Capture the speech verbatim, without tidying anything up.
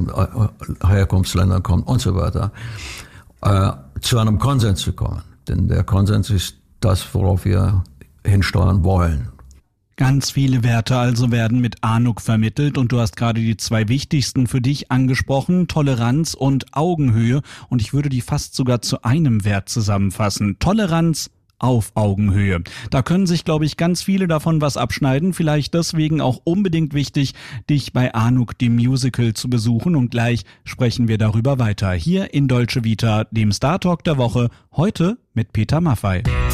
anderen äh, Herkunftsländern kommt und so weiter, äh, zu einem Konsens zu kommen. Denn der Konsens ist das, worauf wir hinsteuern wollen. Ganz viele Werte also werden mit ANUC vermittelt und du hast gerade die zwei wichtigsten für dich angesprochen, Toleranz und Augenhöhe, und ich würde die fast sogar zu einem Wert zusammenfassen. Toleranz auf Augenhöhe. Da können sich, glaube ich, ganz viele davon was abschneiden. Vielleicht deswegen auch unbedingt wichtig, dich bei ANUC, dem Musical, zu besuchen. Und gleich sprechen wir darüber weiter. Hier in Dolce Vita, dem Star Talk der Woche, heute mit Peter Maffay.